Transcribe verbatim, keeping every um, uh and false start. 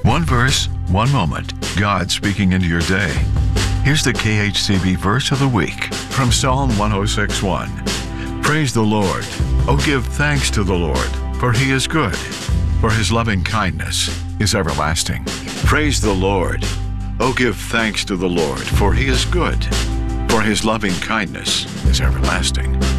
One verse, one moment, God speaking into your day. Here's the K H C B verse of the week from Psalm one oh six one. Praise the Lord. Oh, give thanks to the Lord, for he is good, for his loving kindness is everlasting. Praise the Lord. Oh, give thanks to the Lord, for he is good, for his loving kindness is everlasting.